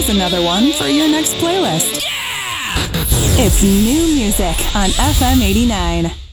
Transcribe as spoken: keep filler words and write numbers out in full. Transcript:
Here's another one for your next playlist. Yeah! It's new music on F M eighty-nine.